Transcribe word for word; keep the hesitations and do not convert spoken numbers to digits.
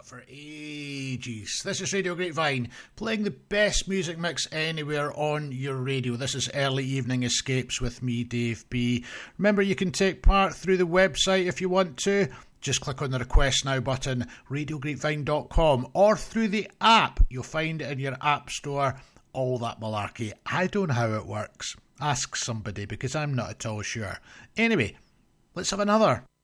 for ages. This is Radio Grapevine, playing the best music mix anywhere on your radio. This is Early Evening Escapes with me, Dave B. Remember, you can take part through the website if you want to. Just click on the Request Now button, radio grapevine dot com, or through the app. You'll find it in your app store, all that malarkey. I don't know how it works. Ask somebody, because I'm not at all sure. Anyway, let's have another.